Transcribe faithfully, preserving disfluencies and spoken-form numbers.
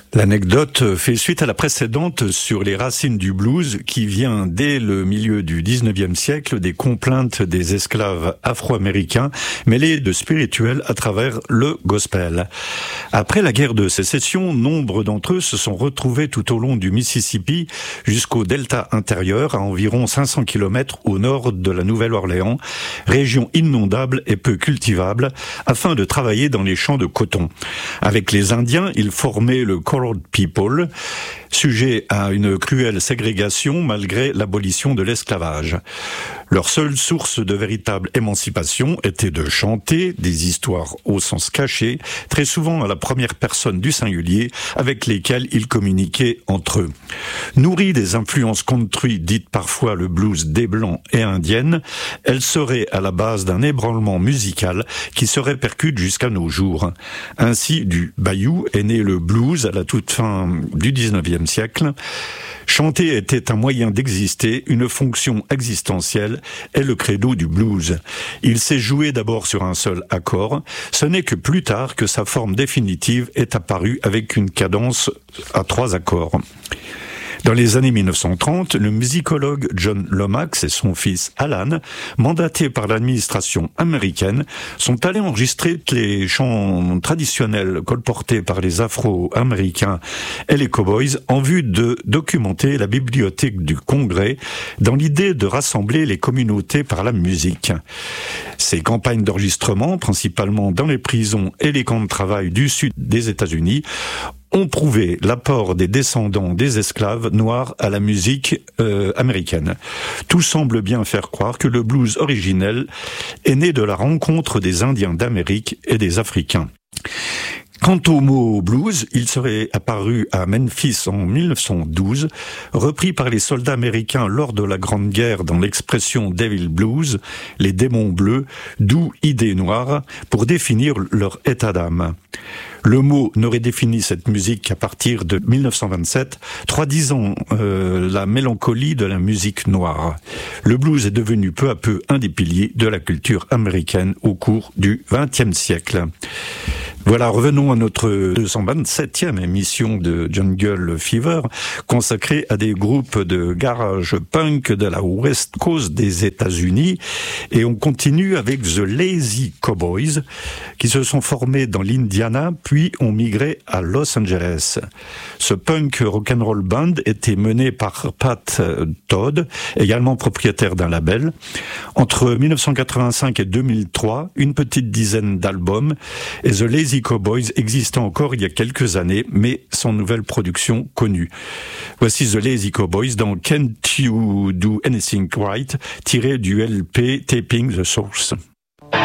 L'anecdote fait suite à la précédente sur les racines du blues qui vient dès le milieu du dix-neuvième siècle des complaintes des esclaves afro-américains mêlées de spirituels à travers le gospel. Après la guerre de sécession, nombre d'entre eux se sont retrouvés tout au long du Mississippi jusqu'au delta intérieur à environ cinq cents kilomètres au nord de la Nouvelle-Orléans, région inondable et peu cultivable, afin de travailler dans les champs de coton. Avec les Indiens, ils formaient le Colored People, sujet à une cruelle ségrégation malgré l'abolition de l'esclavage. Leur seule source de véritable émancipation était de chanter des histoires au sens caché, très souvent à la première personne du singulier, avec lesquelles ils communiquaient entre eux. Nourries des influences country dites parfois le blues des Blancs et indiennes, elles seraient à la base d'un ébranlement musical qui se répercute jusqu'à nos jours. Ainsi, du bayou est né le blues à la toute fin du dix-neuvième siècle. Chanter était un moyen d'exister, une fonction existentielle, est le credo du blues. Il s'est joué d'abord sur un seul accord. Ce n'est que plus tard que sa forme définitive est apparue avec une cadence à trois accords. Dans les années mille neuf cent trente, le musicologue John Lomax et son fils Alan, mandatés par l'administration américaine, sont allés enregistrer les chants traditionnels colportés par les Afro-Américains et les Cowboys en vue de documenter la bibliothèque du Congrès dans l'idée de rassembler les communautés par la musique. Ces campagnes d'enregistrement, principalement dans les prisons et les camps de travail du sud des États-Unis, ont prouvé l'apport des descendants des esclaves noirs à la musique euh, américaine. Tout semble bien faire croire que le blues originel est né de la rencontre des Indiens d'Amérique et des Africains. Quant au mot blues, il serait apparu à Memphis en mille neuf cent douze, repris par les soldats américains lors de la Grande Guerre dans l'expression Devil Blues, les démons bleus, d'où idée noire, pour définir leur état d'âme. Le mot n'aurait défini cette musique qu'à partir de mille neuf cent vingt-sept, traduisant euh, la mélancolie de la musique noire. Le blues est devenu peu à peu un des piliers de la culture américaine au cours du vingtième siècle. Voilà, revenons à notre deux cent vingt-septième émission de Jungle Fever, consacrée à des groupes de garage punk de la West Coast des États-Unis. Et on continue avec The Lazy Cowboys, qui se sont formés dans l'Indiana, puis ont migré à Los Angeles. Ce punk rock'n'roll band était mené par Pat Todd, également propriétaire d'un label. Entre mille neuf cent quatre-vingt-cinq et deux mille trois, une petite dizaine d'albums, et The Lazy Cowboys existait encore il y a quelques années, mais sans nouvelle production connue. Voici The Lazy Cowboys dans Can't You Do Anything Right, tiré du L P Taping the Source.